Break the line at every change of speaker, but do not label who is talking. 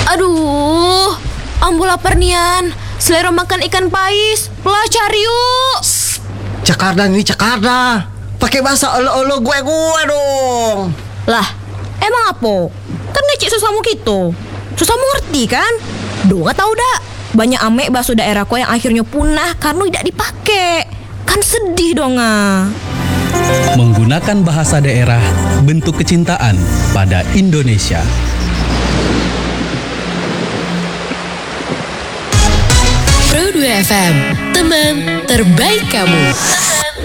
Aduh, ambo lapar nian. Selera makan ikan pais. Lah cari yuk.
Jakarta ini Jakarta. Pakai bahasa olo-olo gue dong.
Lah, emang apa? Kan ngecek susamu gitu. Susamu ngerti kan? Doa tahu dak. Banyak amek bakso daerahku yang akhirnya punah karena tidak dipakai. Kan sedih dong ah.
Menggunakan bahasa daerah, bentuk kecintaan pada Indonesia.
Pro 2 FM, teman terbaik kamu.